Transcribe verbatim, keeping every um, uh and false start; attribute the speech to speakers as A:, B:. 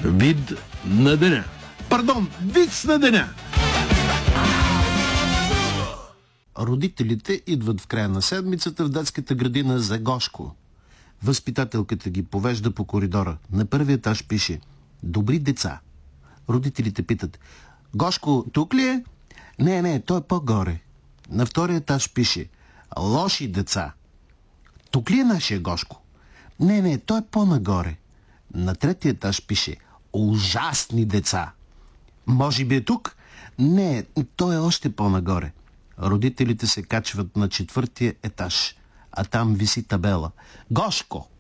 A: Вид на деня. Пардон, виц на деня.
B: Родителите идват в края на седмицата в детската градина за Гошко. Възпитателката ги повежда по коридора. На първия етаж пише «Добри деца». Родителите питат: «Гошко тук ли е?» «Не, не, той е по-горе». На втория етаж пише «Лоши деца». «Тук ли е нашия Гошко?» «Не, не, той е по-нагоре». На третия етаж пише «Ужасни деца». «Може би е тук?» «Не, той е още по-нагоре». Родителите се качват на четвъртия етаж, а там виси табела: «Гошко,